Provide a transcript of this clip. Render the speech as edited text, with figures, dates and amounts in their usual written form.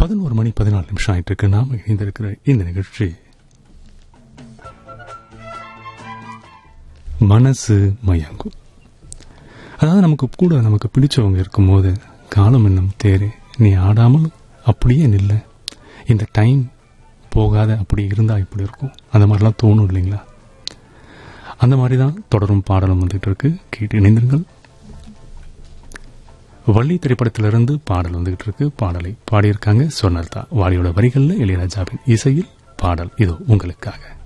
11:14 ஆயிட்டு இருக்கு. நாம இணைந்திருக்கிற இந்த நிகழ்ச்சி மனசு மயங்கும். அதாவது நமக்கு பிடிச்சவங்க இருக்கும்போது காலம் என்னும் தேரே நீ ஆடாமல் அப்படியே நில்ல, இந்த டைம் போகாத, அப்படி இருந்தா இப்படி இருக்கும், அந்த மாதிரிலாம் தோணும் இல்லைங்களா? அந்த மாதிரி தான் தொடரும் பாடலும் வந்துட்டு இருக்கு. கேட்டு இணைந்திருங்கள். வள்ளி திரைப்படத்திலிருந்து பாடல் வந்துகிட்டு இருக்கு. பாடலை பாடியிருக்காங்க சொர்ணலதா. வாலியோட வரிகளில் இளையராஜாவின் இசையில் பாடல் இதோ உங்களுக்காக.